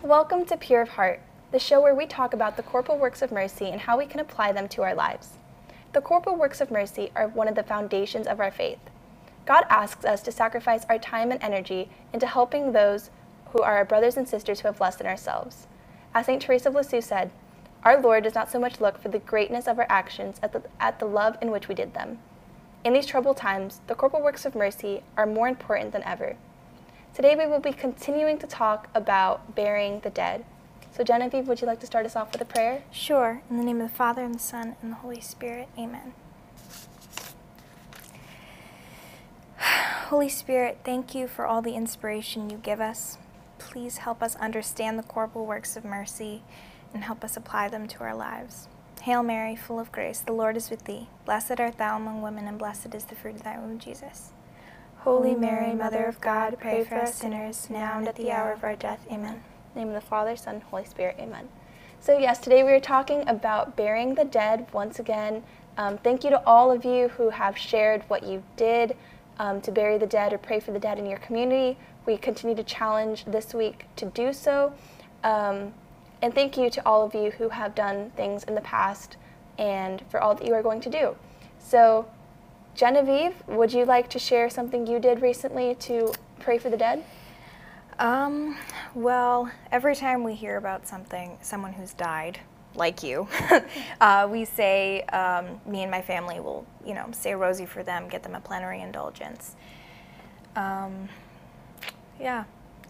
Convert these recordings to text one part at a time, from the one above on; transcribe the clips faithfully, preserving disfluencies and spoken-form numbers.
Welcome to Pure of Heart, the show where we talk about the corporal works of mercy and how we can apply them to our lives. The corporal works of mercy are one of the foundations of our faith. God asks us to sacrifice our time and energy into helping those who are our brothers and sisters who have less than ourselves. As Saint Teresa of Lisieux said, our Lord does not so much look for the greatness of our actions as the, at the love in which we did them. In these troubled times, the corporal works of mercy are more important than ever. Today we will be continuing to talk about burying the dead. So Genevieve, would you like to start us off with a prayer? Sure. In the name of the Father, and the Son, and the Holy Spirit. Amen. Holy Spirit, thank you for all the inspiration you give us. Please help us understand the corporal works of mercy and help us apply them to our lives. Hail Mary, full of grace, the Lord is with thee. Blessed art thou among women, and blessed is the fruit of thy womb, Jesus. Holy Mary, Mother of God, pray for us sinners, now and at the hour of our death. Amen. In the name of the Father, Son, and Holy Spirit. Amen. So yes, today we are talking about burying the dead once again. Um, thank you to all of you who have shared what you did um, to bury the dead or pray for the dead in your community. We continue to challenge this week to do so. Um, and thank you to all of you who have done things in the past and for all that you are going to do. So Genevieve, would you like to share something you did recently to pray for the dead? Um, well, every time we hear about something, someone who's died, like you, uh, we say, um, me and my family will, you know, say a rosary for them, get them a plenary indulgence. Um, yeah.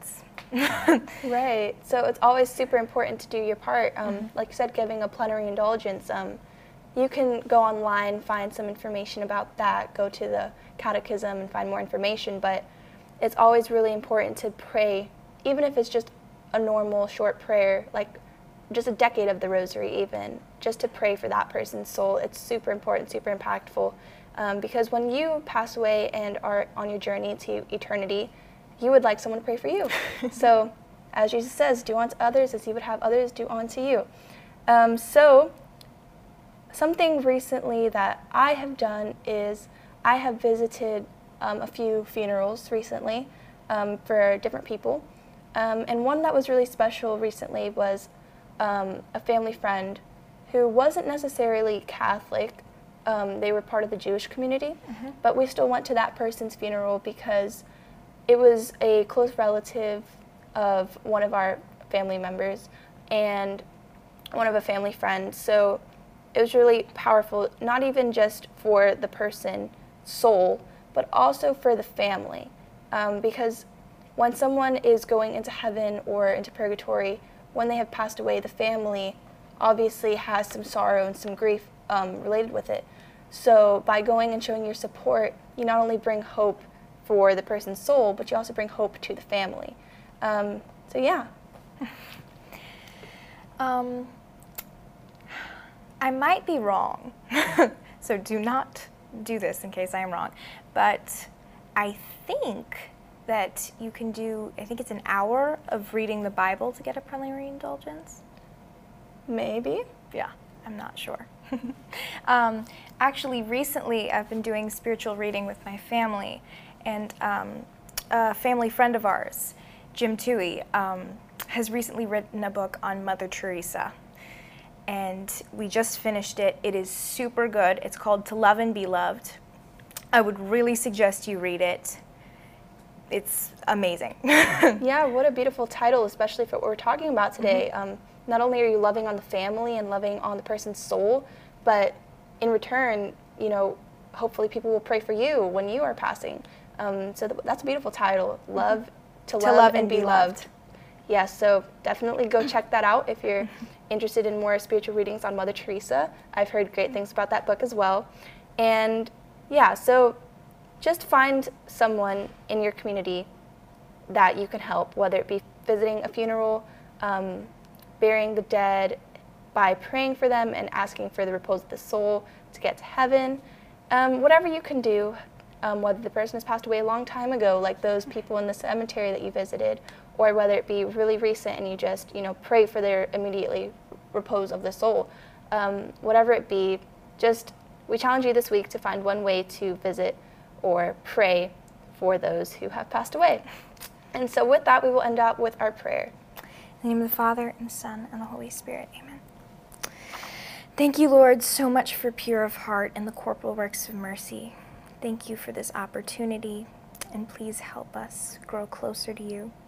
Right. So it's always super important to do your part. Um, mm-hmm. Like you said, giving a plenary indulgence. Um, you can go online, find some information about that, go to the catechism and find more information, but it's always really important to pray, even if it's just a normal short prayer, like just a decade of the rosary even, just to pray for that person's soul. It's super important, super impactful, um, because when you pass away and are on your journey to eternity, you would like someone to pray for you. So, as Jesus says, do unto others as you would have others do unto you. Um, so, something recently that I have done is I have visited um, a few funerals recently um, for different people. Um, and one that was really special recently was um, a family friend who wasn't necessarily Catholic. Um, they were part of the Jewish community, mm-hmm. but we still went to that person's funeral because it was a close relative of one of our family members and one of a family friend. So it was really powerful, not even just for the person's soul, but also for the family. Um, because when someone is going into heaven or into purgatory, when they have passed away, the family obviously has some sorrow and some grief um, related with it. So by going and showing your support, you not only bring hope for the person's soul, but you also bring hope to the family. Um, so yeah. Um, I might be wrong, so do not do this in case I am wrong, but I think that you can do, I think it's an hour of reading the Bible to get a plenary indulgence. Maybe. Yeah, I'm not sure. um, actually, recently I've been doing spiritual reading with my family, and um, a family friend of ours, Jim Toohey, um, has recently written a book on Mother Teresa. And we just finished it. It is super good. It's called To Love and Be Loved. I would really suggest you read it. It's amazing. Yeah, what a beautiful title, especially for what we're talking about today. Mm-hmm. Um, not only are you loving on the family and loving on the person's soul, but in return, you know, hopefully people will pray for you when you are passing. Um, so th- that's a beautiful title, Love, mm-hmm. to, to Love, love and, and Be Loved. loved. Yes, yeah, so definitely go check that out if you're interested in more spiritual readings on Mother Teresa. I've heard great things about that book as well. And yeah, so just find someone in your community that you can help, whether it be visiting a funeral, um, burying the dead, by praying for them and asking for the repose of the soul to get to heaven. Um, whatever you can do, um, whether the person has passed away a long time ago, like those people in the cemetery that you visited, or whether it be really recent and you just, you know, pray for their immediately repose of the soul. Um, whatever it be, just, we challenge you this week to find one way to visit or pray for those who have passed away. And so with that, we will end up with our prayer. In the name of the Father, and the Son, and the Holy Spirit. Amen. Thank you, Lord, so much for Pure of Heart and the Corporal Works of Mercy. Thank you for this opportunity, and please help us grow closer to you.